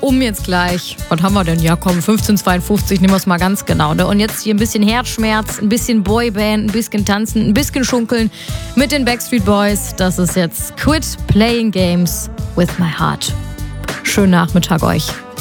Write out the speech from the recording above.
um jetzt gleich, was haben wir denn? Ja komm, 15:52, nehmen wir es mal ganz genau. Ne? Und jetzt hier ein bisschen Herzschmerz, ein bisschen Boyband, ein bisschen Tanzen, ein bisschen Schunkeln mit den Backstreet Boys. Das ist jetzt Quit Playing Games with My Heart. Schönen Nachmittag euch.